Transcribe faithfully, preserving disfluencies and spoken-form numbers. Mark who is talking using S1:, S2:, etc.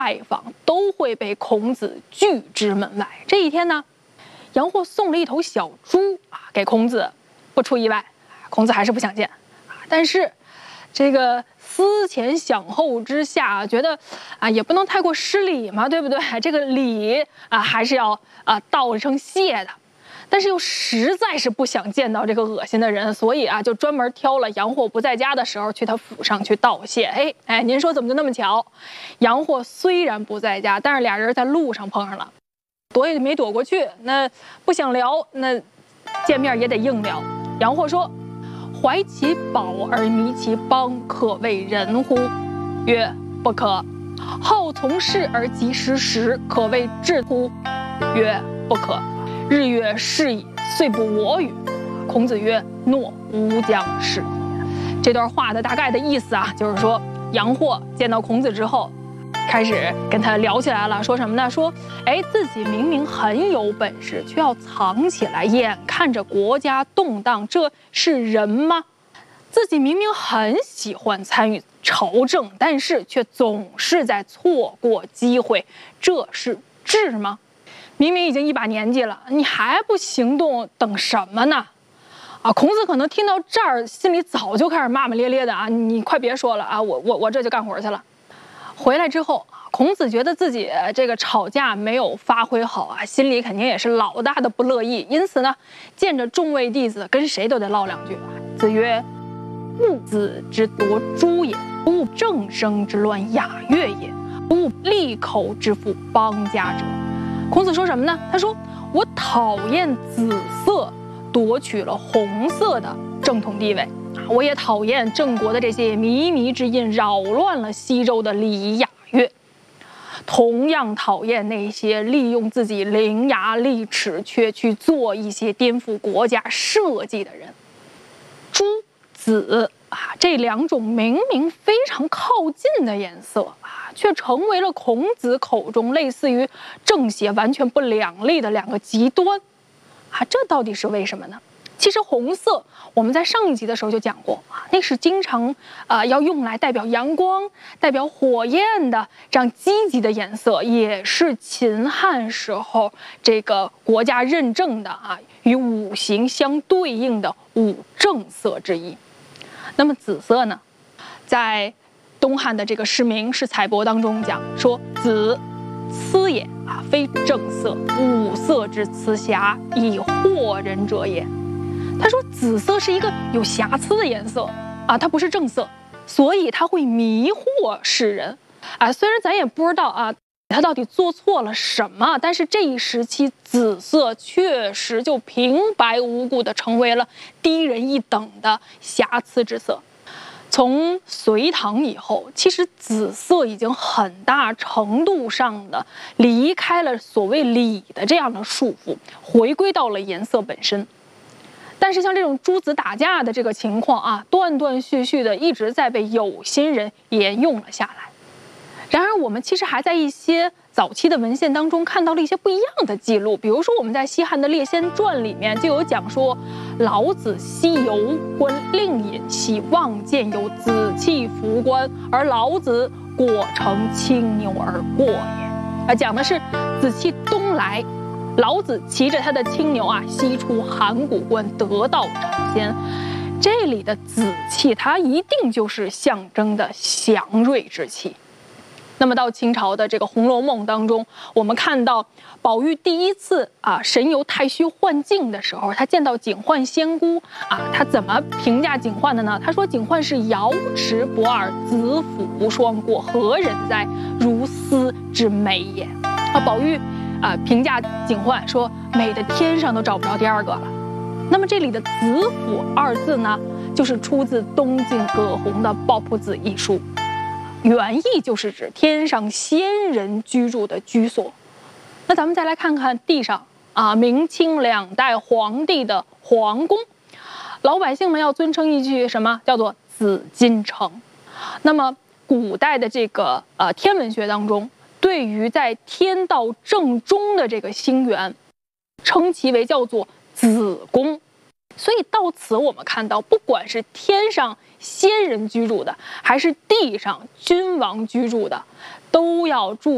S1: 拜访都会被孔子拒之门外。这一天呢，杨货送了一头小猪啊给孔子，不出意外，孔子还是不想见啊。但是这个思前想后之下，觉得啊也不能太过失礼嘛，对不对？这个礼啊还是要啊道一声谢的。但是又实在是不想见到这个恶心的人，所以啊就专门挑了杨货不在家的时候去他府上去道谢。哎哎，您说怎么就那么巧？杨货虽然不在家，但是俩人在路上碰上了，躲也没躲过去。那不想聊，那见面也得硬聊。杨货说：“怀其宝而迷其邦，可谓人乎？”曰：“不可。”“好从事而及时时，可谓智乎？”曰：“不可。”“日月是矣，虽不我与。”孔子曰：“诺，吾将是也。”这段话的大概的意思啊，就是说杨货见到孔子之后，开始跟他聊起来了，说什么呢？说，哎，自己明明很有本事，却要藏起来，眼看着国家动荡，这是人吗？自己明明很喜欢参与朝政，但是却总是在错过机会，这是智吗？明明已经一把年纪了，你还不行动，等什么呢？啊，孔子可能听到这儿，心里早就开始骂骂咧咧的啊！你快别说了啊，我我我这就干活去了。回来之后，孔子觉得自己这个吵架没有发挥好啊，心里肯定也是老大的不乐意，因此呢，见着众位弟子，跟谁都得唠两句。子曰：“勿子之夺诸也，勿正声之乱雅乐也，勿利口之负邦家者。”孔子说什么呢？他说：“我讨厌紫色夺取了红色的正统地位，我也讨厌郑国的这些靡靡之音扰乱了西周的礼仪雅乐，同样讨厌那些利用自己伶牙俐齿却去做一些颠覆国家社稷的人。”朱紫啊，这两种明明非常靠近的颜色啊，却成为了孔子口中类似于正邪完全不两立的两个极端啊，这到底是为什么呢？其实红色我们在上一集的时候就讲过啊，那是经常啊、呃、要用来代表阳光、代表火焰的这样积极的颜色，也是秦汉时候这个国家认证的啊与五行相对应的五正色之一。那么紫色呢，在东汉的这个释名释采帛当中讲说：“紫，疵也啊，非正色，五色之疵瑕，以惑人者也。”他说紫色是一个有瑕疵的颜色啊，它不是正色，所以它会迷惑世人啊。虽然咱也不知道啊，他到底做错了什么，但是这一时期紫色确实就平白无故的成为了低人一等的瑕疵之色。从隋唐以后，其实紫色已经很大程度上的离开了所谓礼的这样的束缚，回归到了颜色本身。但是像这种诸子打架的这个情况啊，断断续续的一直在被有心人沿用了下来。然而我们其实还在一些早期的文献当中看到了一些不一样的记录，比如说我们在西汉的《列仙传》里面就有讲说，老子西游观令尹，喜望见有紫气服冠，而老子果乘青牛而过也。啊，讲的是紫气东来，老子骑着他的青牛啊，西出函谷关，得道成仙。这里的紫气，它一定就是象征的祥瑞之气。那么到清朝的这个《红楼梦》当中，我们看到宝玉第一次啊神游太虚幻境的时候，他见到警幻仙姑啊，他怎么评价警幻的呢？他说警幻是瑶池不二，紫府无双过，何人哉？如斯之美也。啊，宝玉啊评价警幻说美的天上都找不着第二个了。那么这里的紫府二字呢，就是出自东晋葛洪的《抱朴子》一书。原意就是指天上仙人居住的居所。那咱们再来看看地上啊，明清两代皇帝的皇宫，老百姓们要尊称一句什么？叫做紫禁城。那么古代的这个呃天文学当中，对于在天道正中的这个星源，称其为叫做子宫。所以到此我们看到，不管是天上仙人居住的，还是地上君王居住的，都要注